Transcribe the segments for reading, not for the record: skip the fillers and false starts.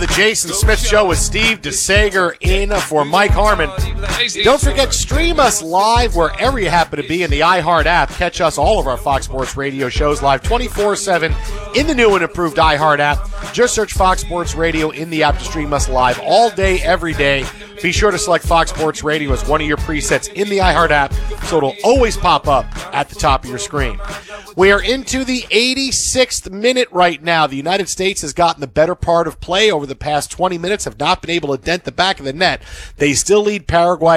the Jason Smith Show with Steve DeSager in for Mike Harmon. Don't forget, stream us live wherever you happen to be in the iHeart app. Catch us, all of our Fox Sports Radio shows live 24/7 in the new and improved iHeart app. Just search Fox Sports Radio in the app to stream us live all day, every day. Be sure to select Fox Sports Radio as one of your presets in the iHeart app so it'll always pop up at the top of your screen. We are into the 86th minute right now. The United States has gotten the better part of play over the past 20 minutes, have not been able to dent the back of the net. They still lead Paraguay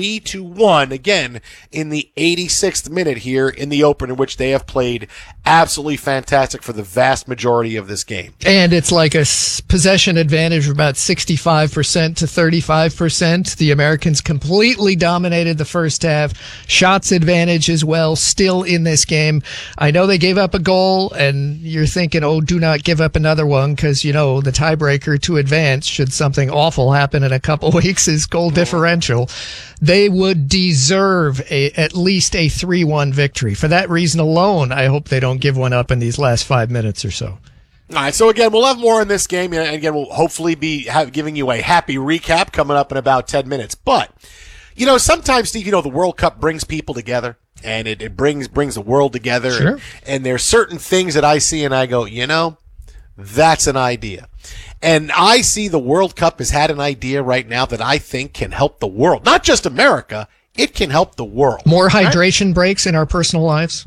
3-1, again, in the 86th minute here in the open, in which they have played absolutely fantastic for the vast majority of this game. And it's like a possession advantage of about 65% to 35%. The Americans completely dominated the first half. Shots advantage as well, still in this game. I know they gave up a goal, and you're thinking, oh, do not give up another one, because, you know, the tiebreaker to advance, should something awful happen in a couple weeks, is goal differential. They would deserve at least a 3-1 victory. For that reason alone, I hope they don't give one up in these last 5 minutes or so. All right, so again, we'll have more on this game, and again, we'll hopefully be giving you a happy recap coming up in about 10 minutes. But, you know, sometimes, Steve, you know, the World Cup brings people together, and it brings the world together. Sure. And there's certain things that I see, and I go, you know, that's an idea. And I see the World Cup has had an idea right now that I think can help the world. Not just America, it can help the world. More hydration breaks in our personal lives?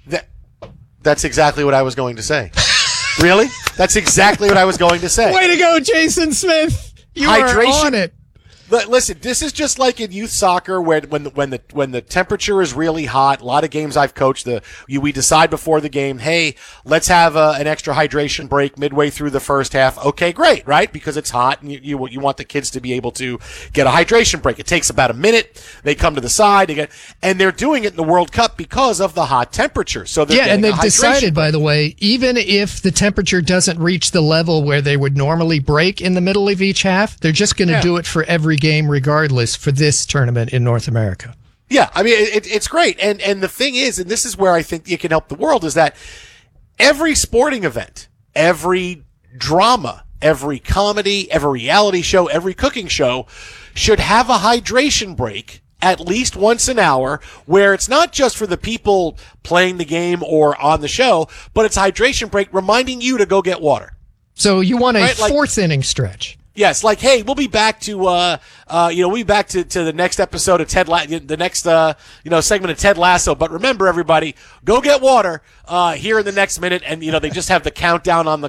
That's exactly what I was going to say. Really? That's exactly what I was going to say. Way to go, Jason Smith. You are on it. But listen, this is just like in youth soccer, where when the temperature is really hot. A lot of games I've coached, we decide before the game, hey, let's have an extra hydration break midway through the first half. Okay, great, right? Because it's hot, and you want the kids to be able to get a hydration break. It takes about a minute. They come to the side, and they're doing it in the World Cup because of the hot temperature. So and they've decided, by the way, even if the temperature doesn't reach the level where they would normally break in the middle of each half, they're just going to do it for every game regardless for this tournament in North America. Yeah, I mean, it's great. And the thing is, and this is where I think it can help the world, is that every sporting event, every drama, every comedy, every reality show, every cooking show should have a hydration break at least once an hour, where it's not just for the people playing the game or on the show, but it's a hydration break reminding you to go get water. So you want a fourth inning stretch. Yes, like, hey, we'll be back to, we'll be back to the next episode of the next segment of Ted Lasso. But remember, everybody, go get water here in the next minute, and they just have the countdown on the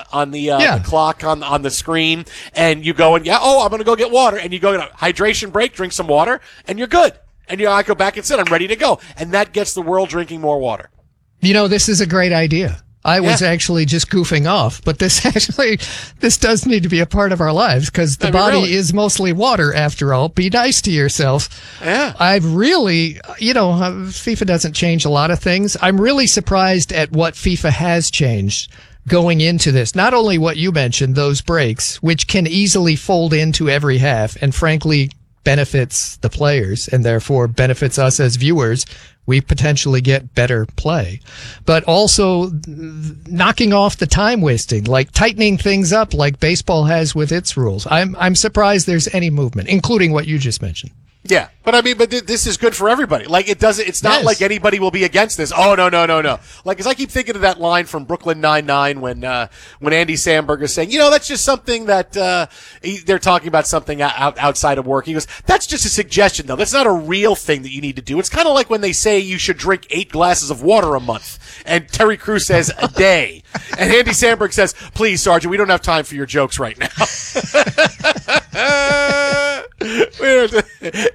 clock on the screen, and you go and I'm gonna go get water, and you go hydration break, drink some water, and you're good, and I go back and sit, I'm ready to go, and that gets the world drinking more water. This is a great idea. I was actually just goofing off, but this does need to be a part of our lives, because the body is mostly water after all. Be nice to yourself. Yeah. I've really, FIFA doesn't change a lot of things. I'm really surprised at what FIFA has changed going into this. Not only what you mentioned, those breaks, which can easily fold into every half and frankly benefits the players and therefore benefits us as viewers. We potentially get better play, but also knocking off the time wasting, like tightening things up like baseball has with its rules. I'm surprised there's any movement, including what you just mentioned. Yeah, but this is good for everybody. Like, it's not like anybody will be against this. Oh, no. Like, as I keep thinking of that line from Brooklyn Nine-Nine when Andy Samberg is saying, that's just something that, they're talking about something outside of work. He goes, that's just a suggestion, though. That's not a real thing that you need to do. It's kind of like when they say you should drink 8 glasses of water a month, and Terry Crews says a day. And Andy Samberg says, please, Sergeant, we don't have time for your jokes right now.